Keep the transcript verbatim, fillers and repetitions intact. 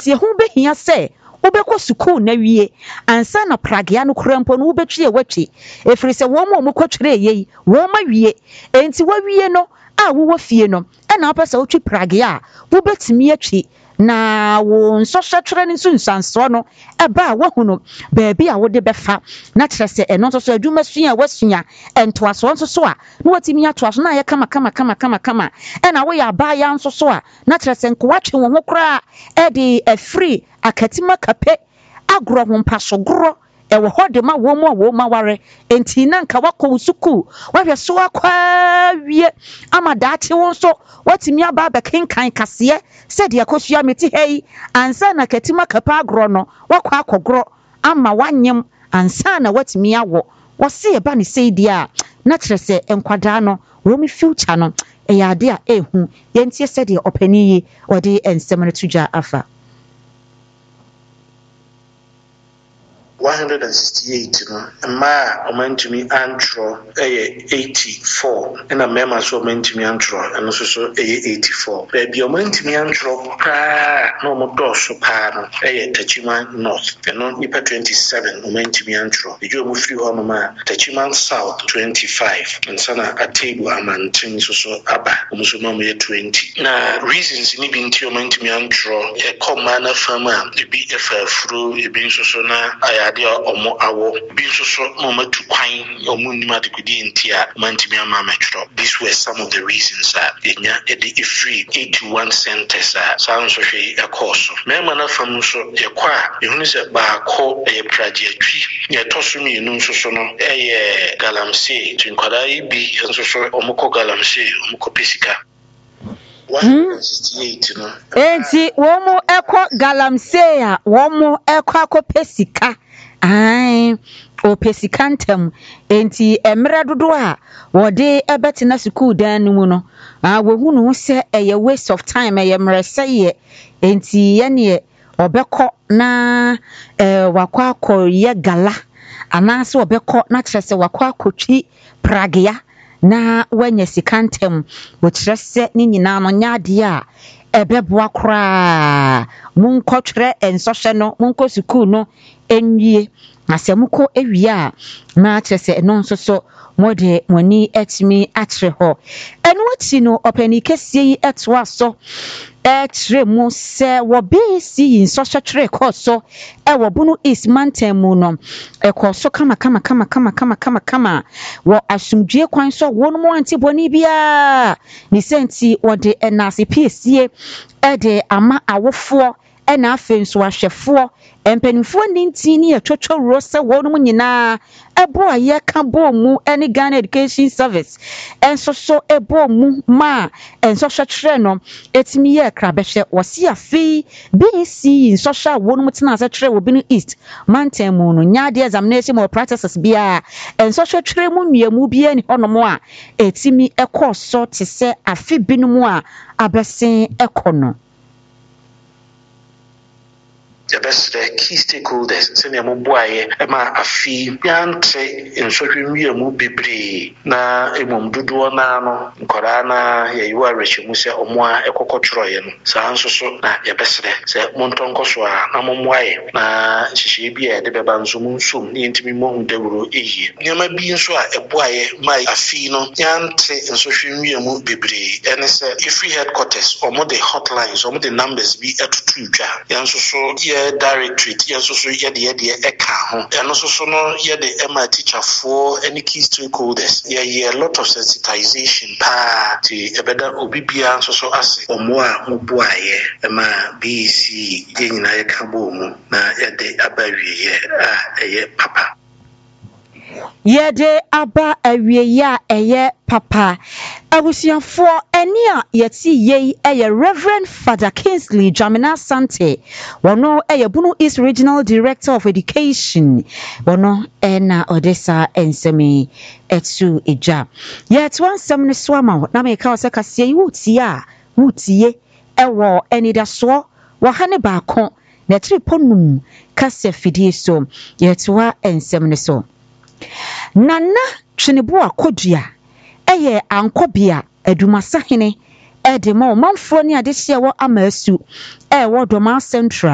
enti ho behia se wobekọ sukuu na wie ansa na pragea no krampo no wobetwe watwe efiri se wo mo mo kwatwere yei wo ma wie enti wa wie no a wo wa fie no e na opese wotwe pragea wobetimi atwe na wo nsosotwere ni sunsanso no eba wa hu no baabi a wo de befa na kire se eno so so adwuma sua wasua entoaso nso so a na watimi atoaso na ye kama kama kama kama kama e na wo ya ba ya nso so a na kire se nko watwe wo ho kra e de afri akatima kape agro ho mpaso gro e wo hode ma wo mo wo ma ware enti na nka wakọ suku wahwe so akwa wie amadaache won so watimi aba ba kenkan kase se de akosua meti hei ansa na katima kapa agro no wakọ akogro ama wanyem ansa na watimi awo wose e ba ne sei dia na kire se enkwada no wo mi future no e ya de a ehu yentie se de opaniyi ode ensem no tuja afa one hundred sixty-eight no ma omantumi antro eh eighty-four na mema so omantumi antro eno so so eh eighty-four baby omantumi antro ka no mo doso pa no eh Tachima North eno nipa twenty-seven omantumi antro ejo mo firi ho no ma Tachima South twenty-five nsana atable amantin so so aba mo so ma mo twenty na reasons ni bi nti omantumi antro e koma na fama e bi efafuro e bi so so na aya dia omo awo bi so so no matu kwan omo nima de kudi ntia mantimi ama metro. These were some of the reasons that enya e de free eighty-one centers a san so hwe e course mema na fam so ye kwa ehunu se ba ko e praje atwi ye toso mi nu so so no e ye galamsey twinkwada bi so so omo ko galamsey omo ko pesika one hundred sixty-eight no enti wo mo ekọ galamsey a wo mo ekọ akopesika ai o pesikantam enti emre dodo a wode ebeti na school dan mu no a wo hunu se eye waste of time eye mrese ye enti ye ne obekọ na eh wakọ akoye gala anase obekọ na kyerese wakọ akotwi pragea na wanya sikantam wo kyerese ni nyina no nyade a ebeboa kra munkotwere ensoshe no munko school no enwie asemuko ewia na kyerese eno nso so mode moni etimi atre ho eno ati no opani kese yi etwa so etre mu se wo be si in social tre koso e wo bunu is mountain mu no e koso kama kama kama kama kama kama kama wo asumdue kwan so wo no mo antiboni bia ni senti wo de enase piesie e de ama awofo e na afenso ahwefo empenifo ninti ni atwotwo rose wonum nyina ebo aye ka bo mu any Ghana Education Service enso so ebo mu ma enso so tre no etimi ye krabehwe wose afi B C in social wonum tina se tre obi no East mountain mu no nya de examination or practices bia enso so tre mu nnuamu bia ni honomo a etimi ekọ so te se afi binumu a abesen ekono. The best the key stakeholders send them boy ema afi yante nsotwe mu bebre na emom dodo na no nkora na ye yiwa rehemu se omoa ekokotro ye no saa nso so na ye besere se montonko so a na momwae na hihye bi e de beba nso munsum ne ntimi mohu dawuro eyi nyama bi nso a eboaye mai afi no yante nsotwe mu bebre ene se ifi headquarters omo the hotlines omo the numbers bi etutu twa yanso so ye directory yanso so ye de ye de eka ho eno so so no ye de ema teacher for any key stakeholders ye ye a lot of sensitization pa ti ebeda obibia so so ase omo a moboaye ema B C ye nyina ye ka bo mu na ye de abawie ye a eye papa yede aba awie ya eye papa abusiafo eni a yeti ye eye Reverend Father Kingsley Jamina Sante wono eye Bunu East Regional Director of Education wono ena Odessa ensemi etu eja yet one semne swama na me ka o se kase yi wuti a wutie ewo eni da so wo hane ba kon na triponum kase fidie so yet wa ensemne so Nana Twenibu akodua eye ankobia adumasahene e de ma manfo ni ade hye wo amasu e wo Doma Central